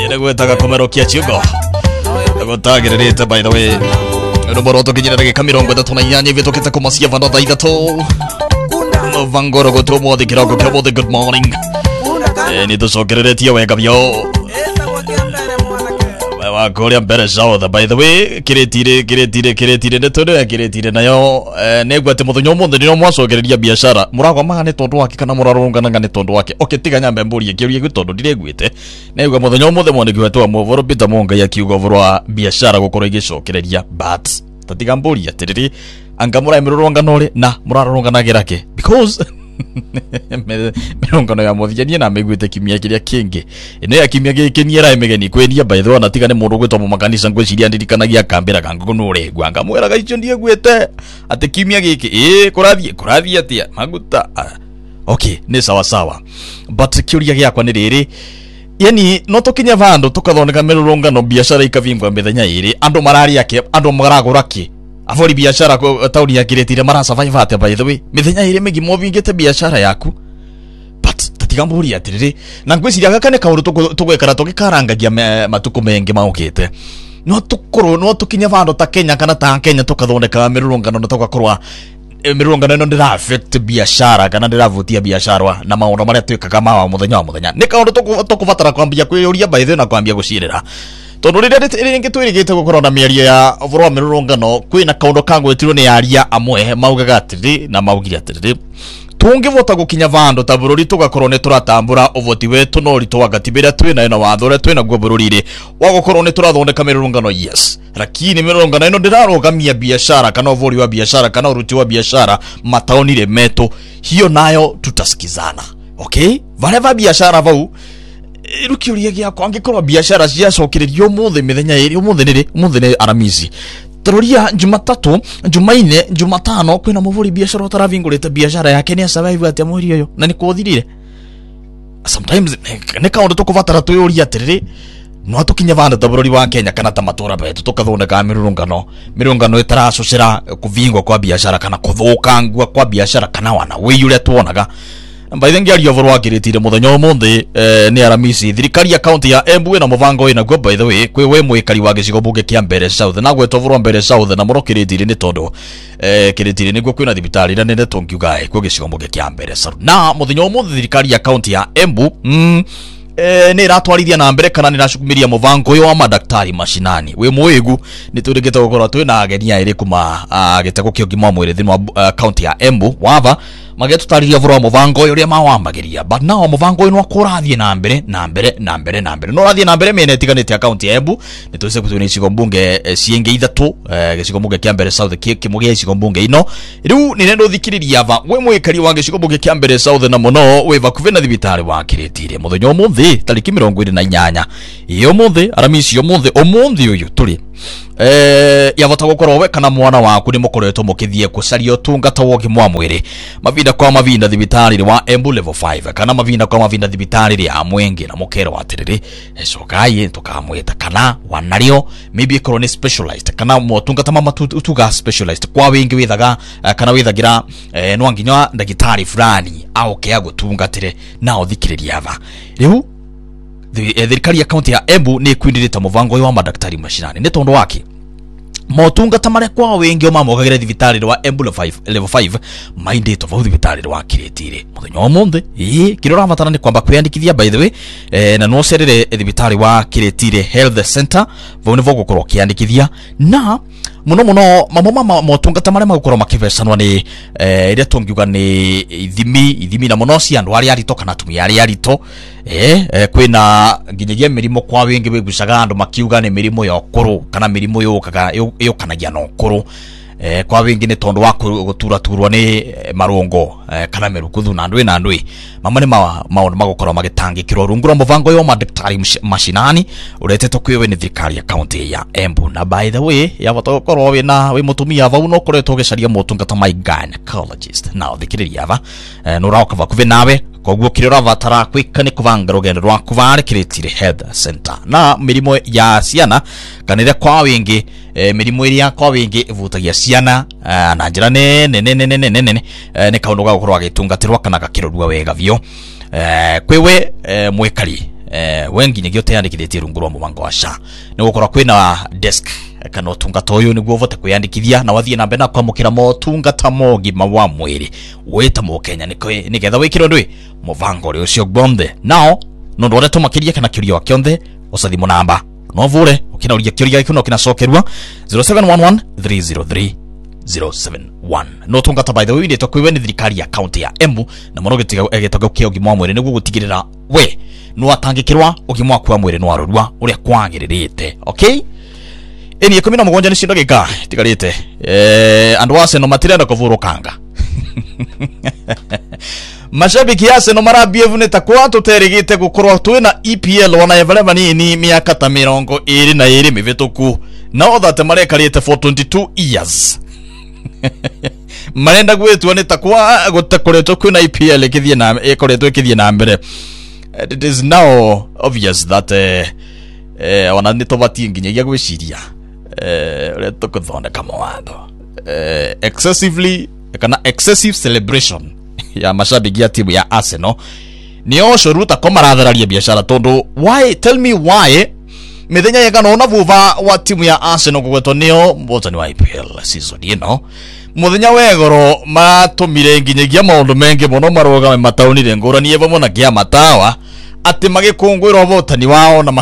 Negwetaga komerokia chiugo. Negotagirite by the way. Roboro tukinyira ndagika 38 hivi tukita kumasia vanotha ithatu. Vangoro gotomo de kiroko kabo de good morning. Ni tucokereretie wega bio. Wakoria mbere south by the way kiretire netonde kiretire nayo negwate muthonyo muthoni no mwacokereria biashara muragwa magane tondu wake kana murarungana ngane tondu wake oketiga nyambe mburi kiurie gitondo ndiregwite negwa muthonyo muthe mwone gwetwa muvoro Peter Monga yakiuga vurwa biashara gukoro igicokereria but tatiga mburi atiriri anga murai mirurungana ri na murarungana gerake because mirongano ya muthiyanie na megwite kimia kiria kingi ino ya kimia gikiniera emegeni kwenia by the way na tigane mundu gwitwa mu makanisa ngwiciria ndirikanagia kambira kangu nure gwanga mwera gaicio ndie gwete ati kimia giki kurathie atia maguta okay ni sawa sawa but kiuria giakwa ni riri yani no tukinya vandu tukathondeka mirurungano biashara ikavingwa mithenya iri andu marari yake andu maragura ki avori biashara tauni ya kiretire mara survive ate by the way mithenya ire megi movingite biashara yaku but tatigamburi atiriri na ngwiciria gakane kaundu tugwekara tugikarangagĩa matuko mengi maukite no tukinya vandu ta Kenya kana ta Kenya tukathondeka mirurungano na tugakorwa mirurungano ino ndira affect biashara kana ndiravutia biashara na maundu maria twikaga mawa muthenya ni kaundu tukuvatara kwambia kwiyuria by the way na kwambia gucirira tondu ringi twirigite gukorwo na miario ya vurwa mirurungano kwina kaundu kangwetirwo ni aria amwe maugaga atiri na maugire atiri tungivota gukinya vandu ta bururi tugakorwo ni turatambura uvoti wetu no ritu wagatibira twina na wathore twina gwo bururi wa gukorwo ni turathondeka mirurungano yes lakini mirurungano ino ndirarogamia biashara kana uvori wa biashara kana uruti wa biashara mataonire metu hiyo nayo tutasikizana okay vareva biashara vau rukiuria giakwa angikorwa biashara ciacokererio muthe mithenya iri muthe ni Aramisi tururia Jumatatu Jumaine Jumatano kwina muvuri biashara utaravingurite biashara yake ni survive atia mweri uyu na ni kuthirire sometimes ne kaundu tukuvatara tuyuria atiriri no tukinya vandu ta bururi wa Kenya kana ta matura betu tukathondeka mirungano itaracocera kuvingwa kwa biashara kana kuthukangwa kwa biashara kana wana wiyuria tuonaga by the way overwa kiretire muthenya umuthi ni Aramisi thirikari ya county ya Embu na muvango ina go by the way kwe we mwikari wa gicigo bunge kia Mbere South na gwetwa vurwa Mbere South na muro kiretire ni tondu kiretire niguo kwina thibitari na nene tongiuga kwe gicigo bunge kia Mbere South na muthenya umuthi thirikari ya county ya Embu ni ratwarithia na mbere kana ni racukumiria muvango yo wa madaktari mashinani we muigu ni turigite gukorwa twina agenia iri kuma gitego kio gima mwire thini wa county ya Embu wava magetutariria vurwa muvango yo ria mawambagiria but now muvango ino akurathie na mbere no rathie na mbere mene tiganite ya county ya Embu ni tuise kutuni icigo mbunge cienge ithatu gicigo mbunge kia Mbere South kimugia icigo mbunge ino riu ni nendo thikiriria va we mwikari wa gicigo mbunge kia Mbere South na muno we vakuve na thibitari wa kiretire muthenya umuthi tariki 28 iyo muthi Aramisi umuthi uyu turi yavota gukorwo we kana mwana waku ni mukoretwo mukithie kucaria utungata wa ugima mwiri mavinda kwa mavinda thibitari wa Embu level 5 kana mavinda kwa mavinda thibitari ya Mwenge na mukero atiriri cokai tukamwita kana wanario maybe korwo ni specialized kana motungata mama tuga specialized kwa wingi withaga kana withagira no nginya ndagitari fulani au kea gutungatire na uthikiriria ava riu thirikari ya county ya Embu ni kwindirite muvango wa madaktari mashinani ni tondu wake motungata maria kwa wingi o mamogagire thibitari wa Embu level 5 mindate of thibitari wa kiretire muthenya umuthi kirora matana ni kwamba kwiyandikithia by the way na no cerere thibitari wa kiretire health center vone vogo korwo kiyandikithia na muno mama motungata maria magukorwo makivecanwa ni iria tungiuga ni ithimi na muno cia andu aria arito kana tumia aria arito kwina nginyagia mirimo kwa wingi wigucaga andu makiuga ni mirimo ya ukuru kana mirimo yukanagia na ukuru kwa wingi ni tondu wa guturaturwa ni marungo kana merukuthu na ndui mama ni maundu magukorwo magitangikirwo rungura muvango yo madaktari mashinani uretetwo kwiwe ni thirikari ya county ya Embu na by the way yavota gukorwo we mutumia vau no kuretwo gicaria motungata my gynecologist na thikiriria va no rauka vakuve nawe koguo kirora vatara kwika ni kuvanga rugendo rwa kuvare kiretire health center na mirimo ya ciana kanire kwa wingi mirimo iria kwa wingi ivutagia ciana na njira nene ni kaundu ga gukorwo agitungatirwa kana gakirorua wega vio kwewe mwikari wengi nyigio teyandikithĩtie rungu rwa mũbango wa SHA nĩ gũkorwo kwĩna desk kana ũtungata ũyũ nĩguo ũvote kwĩyandĩkithia na wathiĩ na mbere na kwamũkĩra motungata ma ũgima wa mwĩrĩ wĩta mũkenya nĩgetha wĩkĩrwo ndwĩ mũbango ũrĩa ũcio gwothe nao no ndorete makĩria kana kĩũria wa kĩonthe ũcathimũ namba no vure ũkĩnauria kĩũria gĩkĩ no kĩnacokerua 0711 303 071 no tungata by the way ndetwa kwĩwe nĩ thirikari ya county ya Embu na mũno gĩtagwo kĩa ũgima wa mwĩrĩ nĩguo gũtigĩrĩra we no atangĩkĩrwa ũgima waku wa mwĩrĩ no arorua ũrĩa kwagĩrĩrĩte okay eni 17 nĩ cindo gĩka tigarĩte andũ ace no matirenda kũvurũkanga mashabiki ya Arsenal marabievu neta kwa tuterigite gukorwo twina EPL wana evereva nini miaka ta 22 mivituku no that marekarite for 22 years marenda gwetwa neta kwa gutakoretwo kwina EPL ikithie na ikoretwo ikithie na mbere it is now obvious that wana nitobati nginyagia gwiciria leto kuthondeka mawatho excessive celebration ya mashabiki ya timu ya Arsenal ni oshoruta komarathararia biashara tondu why tell me why mithenya yekana ona vuva wa timu ya Arsenal kugwetwo nio mbotani wa IPL season ino muthenya wegoro matumire nginyagia maundu mengi muno marugame mataunire ngurani eva mona kia matawa ati magikungwira botani wao na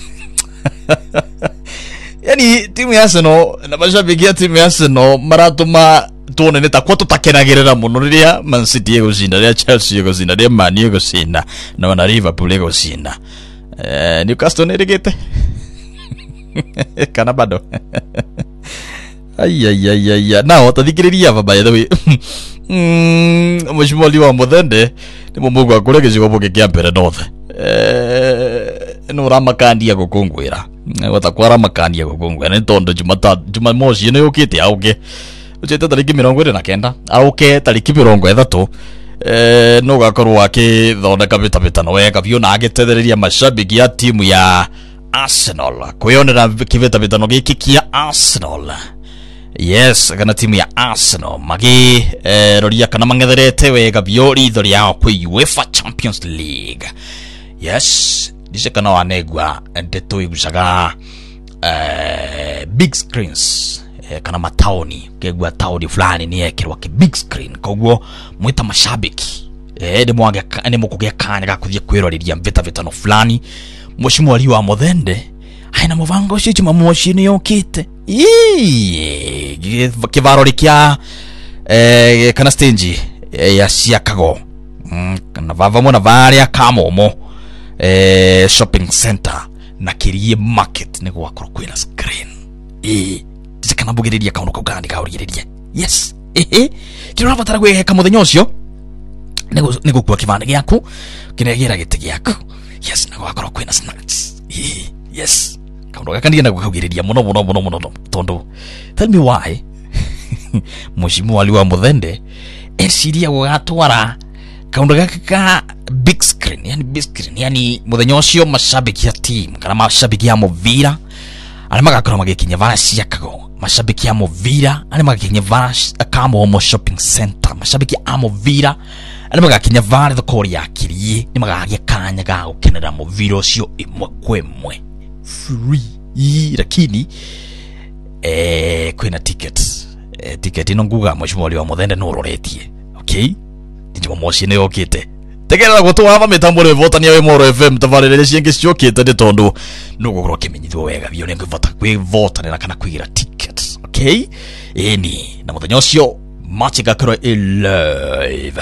yani timu ya Arsenal na mashabiki ya timu ya Arsenal maratuma tuone neta kwa tutakenagirira muno riria Man City egocinda riria Chelsea egocinda riria Man U egocinda na wana Liverpool egocinda Newcastle nirigite kana bado ay now tathikiriria by the way mushimoli wa muthende ni mumugu akore gicigo boke kia mbere north no ramakandia gukungwira watakwara makandia gukungwira ni tondo Jumamosi ni ukite auke uchete tariki 29 auke tariki 30 no gakorwo akithondeka bitabitano wega biũ na agĩtethereria mashabiki ya timu ya Arsenal kwĩonera kibitabitano gĩkĩ kia Arsenal yes kana timu ya Arsenal magi roria kana mang'etherete wega biũ ritho rĩao kwĩ UEFA Champions League yes dice kana wanegwa ndeto igucaga big screens kana mataoni kegwa taoni fulani ni ekirwa ki big screen koguo mwita mashabiki ni mwage ni mukugea kanya ga kuthie kwiroriria mvitano fulani mushimwali wa muthende aina muvango cio Jumamosi ni yokite kivarori kia kana stage ya Chicago kana vava mona varia kamomo shopping center na Kirie market ni gwakorwo kwina screen kana bugiriria kaundu kugandi kaurigiriria yes kiro rabatara gweka muthenya ucio nego kwa kivande giaku kinegira giti giaku yes na gwakorwo kwina snacks yes kaundu gakandi na gukagiriria muno tondu tell me why mushimu wali wa muthende esiria gutwara kaundu gaka big screen yani muthenya ucio mashabiki ya team kana mashabiki ya muvira ale magakorwo magikinya vara Chicago mashabiki ya Movira ale magakinya vara Kamomo shopping center mashabiki ya Movira ale magakinya vara thokori ya Kirie ni magagia kanya ga gukenera Movira ucio imwe kwemwe free lakini kwina ticket ino nguga mwishimoli wa muthende no roretie okay Jumamosi ni yokite tegerera gutwara mitambo re votania we Moro FM tavarere cienge ciokite ndi tondu no gukorwo kimenyithwo wega bio ni ngivota kwivota kana kuigira tickets okay eni na muthenya ucio match gakorwo live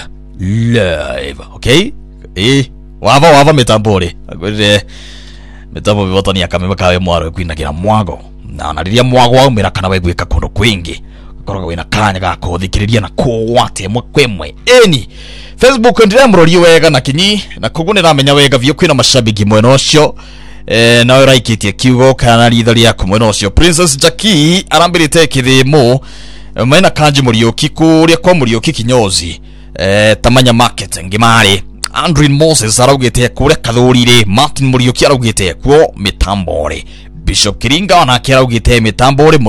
okay wava mitambo re agwire mitambo votania kame makawe Mwaro kwinagira mwago na riria mwago waumira kana wegwika kundu kwingi korwa wina kanya ga kuthikiriria na kuwate mwemwe eni Facebook ndiramrorie wega na kinyi na kugunira menya wega vyo kwina mashabiki mweno ucio na uraikitie kiugo kana ritho riaku mweno ucio Princess Jackie arambirite kithimo maina kanji murioki kuria kwa murioki kinyozi tamanya market ngimari Andrew Moses araugite kuria kathurire Martin murioki araugite kwo mitambore Bishop Kiringa na kiraugite mitambore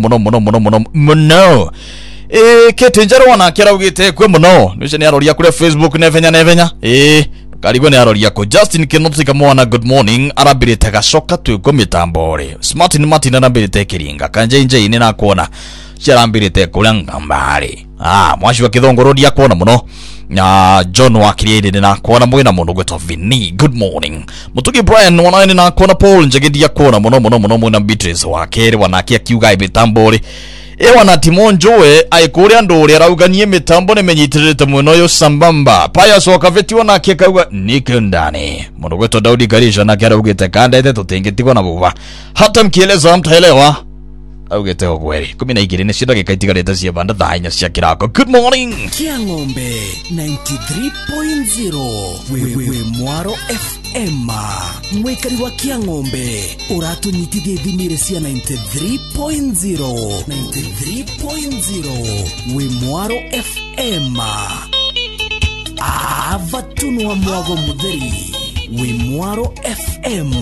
muno Ketenjero wana kiraugite kwe muno nice ni aroria kure Facebook nevenya Karigwa ni aroria ko Justin Kenotika mwana good morning arabirite gacoka twiko mitambore Smart ni Martin arabirite kiringa kanjenje ine na kuona cirambirite kuria ngambari mwashi wa kithongoro dia kuona muno John wa created na kuona mwina muno gweto Vini good morning Mutugi Brian wanaini na kuona Paul njegedia kuona muno mwina Beatrice wa kere wanakia kiuga mitambore wana Timon Joe aikuria nduri arauganie mitambo nemenyitirite muno yo sambamba paya soka veti wana kiekauga nikendani muno gweto Daudi Garisha na kera ugite kandete tutingitigwa na buba hata mkieleza mtaelewa augite ogweri 12 ni shida gikaitigarite cia banda thainya cia kirako good morning Kiang'ombe 93.0 wewe Mwaro FM mwekari wa Kiang'ombe uratunyitithie thimire cia 93.0 we Mwaro FM avatunu wa mwago mutheri we Mwaro FM